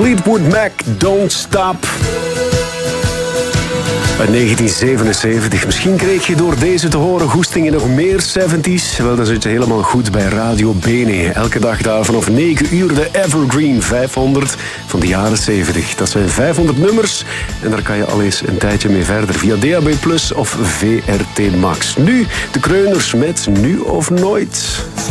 Fleetwood Mac, Don't Stop. Uit 1977. Misschien kreeg je door deze te horen goesting in nog meer 70s. Wel, dan zit je helemaal goed bij Radio Bene. Elke dag daar vanaf 9 uur de Evergreen 500 van de jaren 70. Dat zijn 500 nummers en daar kan je al eens een tijdje mee verder via DAB+ of VRT Max. Nu de Kreuners met Nu of Nooit.